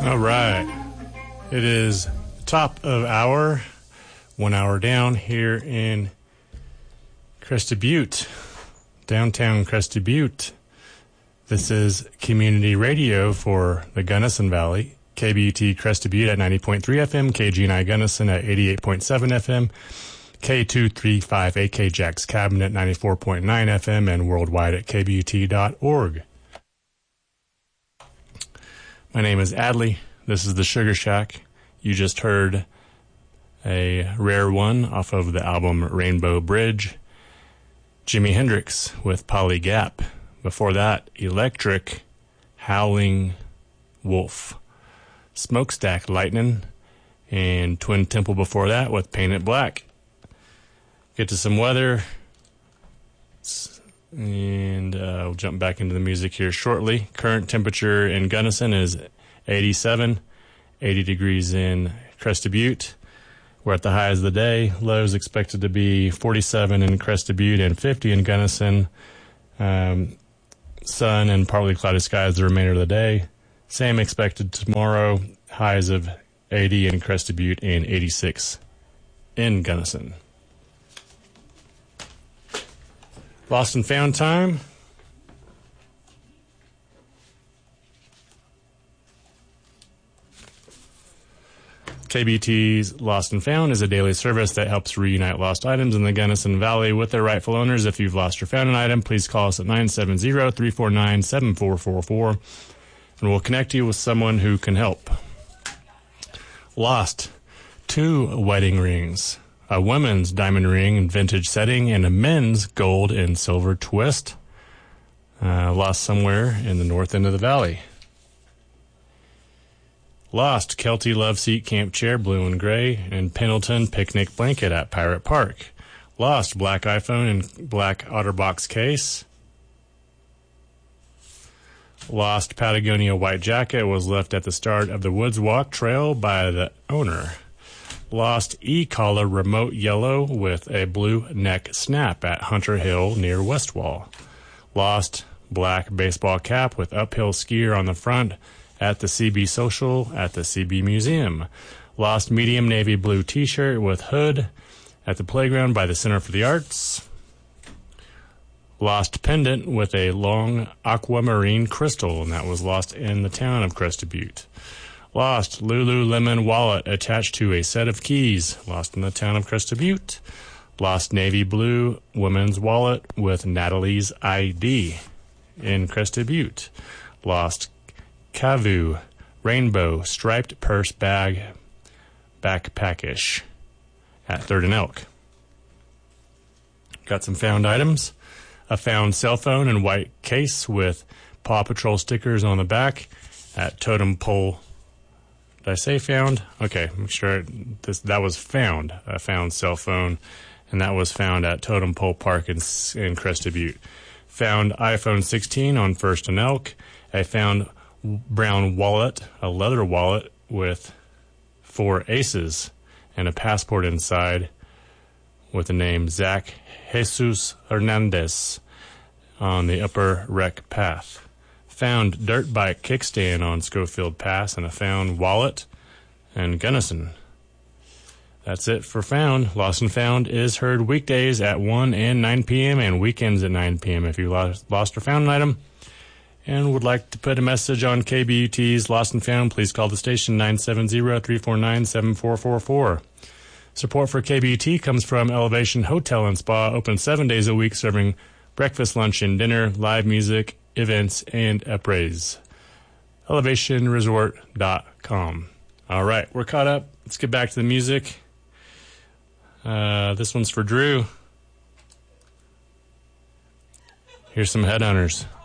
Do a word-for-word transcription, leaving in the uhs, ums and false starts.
All right. It is top of hour, one hour down here in Crested Butte, downtown Crested Butte. This is community radio for the Gunnison Valley. K B U T Crested Butte at ninety point three F M, K G N I Gunnison at eighty-eight point seven F M, K two thirty-five A K Jack's Cabinet ninety-four point nine F M, and worldwide at K B U T dot org. My name is Adley. This is the Sugar Shack. You just heard a rare one off of the album Rainbow Bridge. Jimi Hendrix with Polly Gap. Before that, Electric, Howling Wolf. Smokestack Lightning, and Twin Temple before that with Paint It Black. Get to some weather, and uh, we'll jump back into the music here shortly. Current temperature in Gunnison is eighty-seven, eighty degrees in Crested Butte. We're at the highs of the day. Lows expected to be forty-seven in Crested Butte and fifty in Gunnison. Um, sun and partly cloudy skies the remainder of the day. Same expected tomorrow. Highs of eighty in Crested Butte and eighty-six in Gunnison. Lost and Found time. K B T's Lost and Found is a daily service that helps reunite lost items in the Gunnison Valley with their rightful owners. If you've lost or found an item, please call us at nine seven zero, three four nine, seven four four four, and we'll connect you with someone who can help. Lost two wedding rings, a woman's diamond ring in vintage setting, and a men's gold and silver twist. Uh, lost somewhere in the north end of the valley. Lost Kelty Love Seat Camp Chair, blue and gray, and Pendleton Picnic Blanket at Pirate Park. Lost black iPhone and black OtterBox case. Lost Patagonia white jacket was left at the start of the Woods Walk Trail by the owner. Lost e-collar remote yellow with a blue neck snap at Hunter Hill near Westwall. Lost black baseball cap with uphill skier on the front at the C B Social at the C B Museum. Lost medium navy blue t-shirt with hood at the playground by the Center for the Arts. Lost pendant with a long aquamarine crystal, and that was lost in the town of Crested Butte. Lost Lululemon wallet attached to a set of keys, lost in the town of Crested Butte. Lost navy blue woman's wallet with Natalie's I D in Crested Butte. Lost Kavu rainbow striped purse bag backpackish at Third and Elk. Got some found items. A found cell phone and white case with Paw Patrol stickers on the back at Totem Pole. Did I say found? Okay, make sure this that was found. A found cell phone, and that was found at Totem Pole Park in, in Crested Butte. Found iPhone sixteen on First and Elk. I found brown wallet, a leather wallet with four aces and a passport inside with the name Zach Jesus Hernandez on the upper rec path. Found dirt bike kickstand on Schofield Pass, and a found wallet and Gunnison. That's it for found. Lost and Found is heard weekdays at one and nine p.m. and weekends at nine p.m. If you lost, lost or found an item and would like to put a message on K B U T's Lost and Found, please call the station nine seven zero, three four nine, seven four four four. Support for K B U T comes from Elevation Hotel and Spa, open seven days a week, serving breakfast, lunch, and dinner, live music, events, and appraise. elevation resort dot com. All right, we're caught up. Let's get back to the music. Uh, this one's for Drew. Here's some Headhunters.